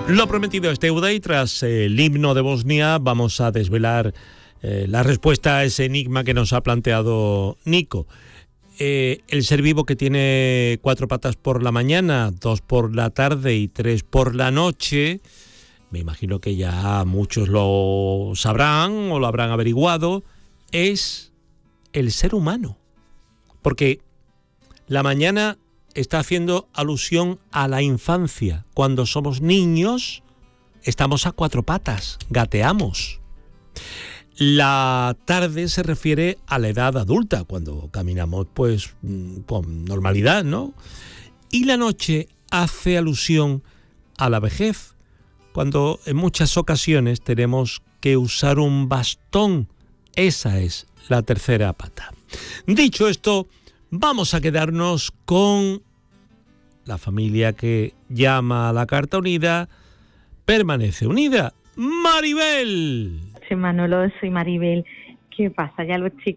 Lo prometido es deuda y tras el himno de Bosnia vamos a desvelar la respuesta a ese enigma que nos ha planteado Nico. El ser vivo que tiene 4 patas por la mañana, 2 por la tarde y 3 por la noche, me imagino que ya muchos lo sabrán o lo habrán averiguado, es el ser humano. Porque la mañana está haciendo alusión a la infancia. Cuando somos niños, estamos a 4 patas, gateamos. La tarde se refiere a la edad adulta, cuando caminamos pues con normalidad, ¿no? Y la noche hace alusión a la vejez, cuando en muchas ocasiones tenemos que usar un bastón. Esa es la tercera pata. Dicho esto, vamos a quedarnos con la familia que llama a la carta unida, permanece unida. ¡Maribel! Sí, Manolo, soy Maribel. ¿Qué pasa? Ya los chicos